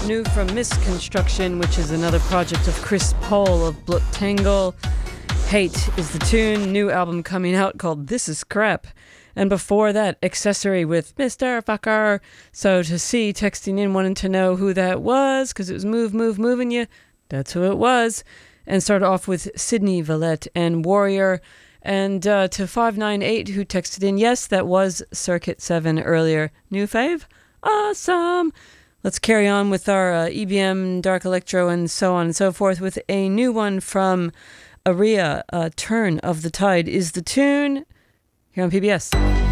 new from Misconstruction, which is another project of Chris Paul of Blut Tangle. Hate is the tune, new album coming out called This Is Crap. And before that, Accessory with Mr. Fucker. So to see, texting in, wanting to know who that was, because it was moving you. That's who it was. And started off with Sydney Valette and Warrior. And to 598, who texted in, yes, that was Circuit 7 earlier. New fave? Awesome! Let's carry on with our EBM, Dark Electro, and so on and so forth with a new one from Aria. Turn of the Tide is the tune here on PBS.